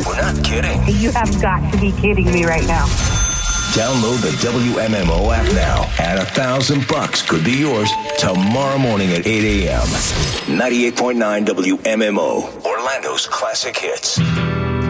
We're not kidding. You have got to be kidding me right now. Download the WMMO app now, and $1,000 could be yours tomorrow morning at 8 a.m. 98.9 WMMO, Orlando's classic hits.